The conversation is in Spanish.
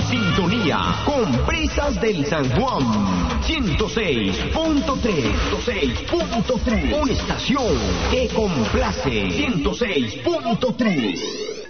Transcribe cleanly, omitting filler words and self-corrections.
sintonía con Brisas del San Juan. 106.3. 106.3. Una estación que complace. 106.3.